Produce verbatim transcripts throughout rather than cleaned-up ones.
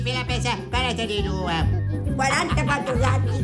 Me la pensa, guardate di due. quarantaquattro gatti.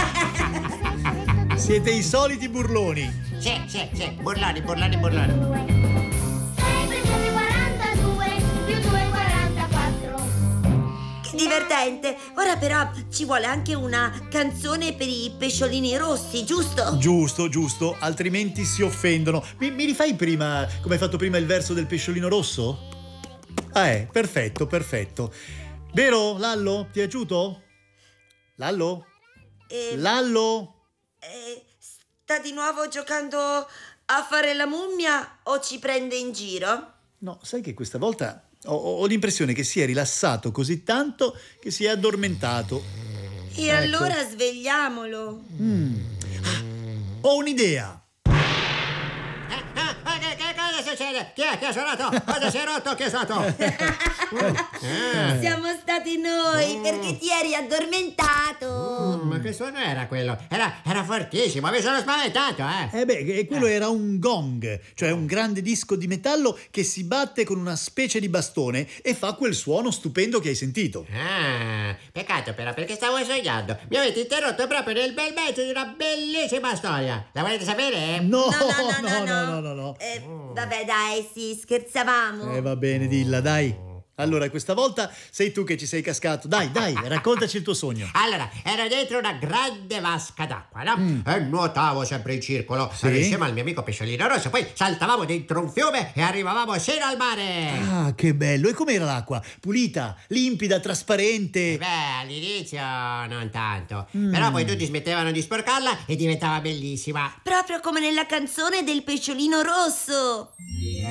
Siete i soliti burloni. Sì, sì, sì, burloni, burloni, burloni. sei per quarantadue più due quarantaquattro. Che divertente. Ora però ci vuole anche una canzone per i pesciolini rossi, giusto? Giusto, giusto, altrimenti si offendono. Mi, mi rifai prima, come hai fatto prima, il verso del pesciolino rosso? Ah, è, perfetto, perfetto. Vero, Lallo? Ti è piaciuto? Lallo? Eh, Lallo? eh, sta di nuovo giocando a fare la mummia o ci prende in giro? No, sai che questa volta ho, ho l'impressione che si è rilassato così tanto che si è addormentato. E Ecco. allora svegliamolo. Mm. Ah, ho un'idea. Eh, eh, che, che cosa succede? Chi è? Chi ha suonato? Cosa si è rotto? Chi è stato? Eh. Siamo stati noi perché ti eri addormentato. Mm, ma che suono era quello? Era, era fortissimo, mi sono spaventato, eh. Eh beh, e quello era un gong, cioè un grande disco di metallo che si batte con una specie di bastone e fa quel suono stupendo che hai sentito. Ah, peccato però, perché stavo sognando. Mi avete interrotto proprio nel bel mezzo di una bellissima storia. La volete sapere? No, No, no, no, no, no, no, no, no. Eh, vabbè, dai, sì, scherzavamo. Eh, va bene, dilla, dai. Allora, questa volta sei tu che ci sei cascato. Dai, dai, raccontaci il tuo sogno. Allora, ero dentro una grande vasca d'acqua, no? E nuotavo sempre in circolo, Sì? insieme al mio amico pesciolino rosso. Poi saltavamo dentro un fiume e arrivavamo sino al mare. Ah, che bello. E com'era l'acqua? Pulita, limpida, trasparente? Beh, all'inizio non tanto. Però poi tutti smettevano di sporcarla e diventava bellissima. Proprio come nella canzone del pesciolino rosso.